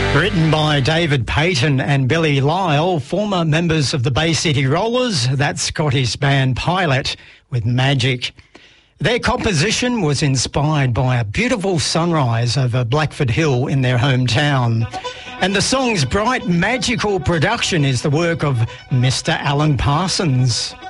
Written by David Payton and Billy Lyle, former members of the Bay City Rollers, that Scottish band Pilot with Magic. Their composition was inspired by a beautiful sunrise over Blackford Hill in their hometown. And the song's bright, magical production is the work of Mr. Alan Parsons.